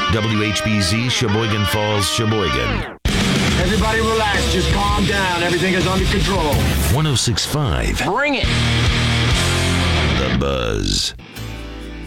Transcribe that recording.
WHBZ, Sheboygan Falls, Sheboygan. Everybody relax. Just calm down. Everything is under control. 106.5. Bring it! The Buzz.